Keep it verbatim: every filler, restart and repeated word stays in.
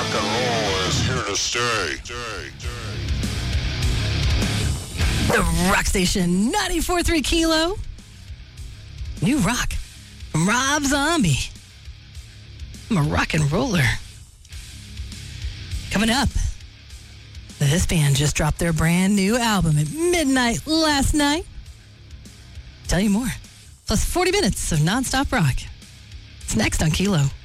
Rock and roll is here to stay. The Rock Station, ninety-four point three Kilo. New rock from Rob Zombie. I'm a rock and roller. Coming up, this band just dropped their brand new album at midnight last night. Tell you more. Plus forty minutes of nonstop rock. It's next on Kilo.